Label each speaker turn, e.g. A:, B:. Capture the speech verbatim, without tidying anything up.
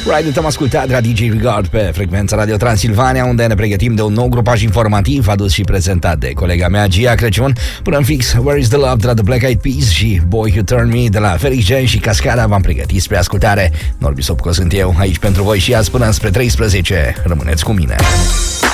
A: Right, am ascultat de la D J Regard pe frecvența Radio Transilvania, unde ne pregătim de un nou grupaj informativ adus și prezentat de colega mea Gia Crăciun. Până în fix, Where is the Love de la The Black Eyed Peas și Boy Who Turned Me de la Felix Jean și Cascada v-am pregătit spre ascultare. Norbi Sopco sunt eu, aici pentru voi și azi până spre treisprezece. Rămâneți cu mine.